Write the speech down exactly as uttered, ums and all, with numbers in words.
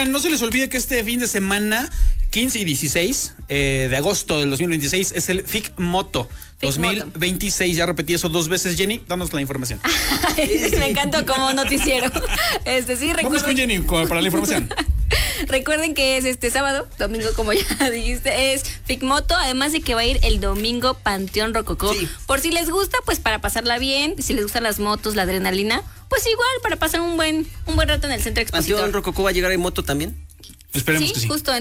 Oigan, no se les olvide que este fin de semana, quince y dieciséis eh, de agosto del dos mil veintiséis, es el FIC Moto dos mil veintiséis. Ya repetí eso dos veces, Jenny. Danos la información. Me encantó como noticiero. Este, sí, recuerden... Vamos con Jenny para la información. Recuerden que es este sábado, domingo, como ya dijiste, es FIC Moto, además de que va a ir el domingo Panteón Rococó. Sí. Por si les gusta, pues para pasarla bien, si les gustan las motos, la adrenalina, pues igual para pasar un buen un buen rato en el centro expositor. ¿Panteón Rococó va a llegar en moto también? Esperemos sí, que sí. Justo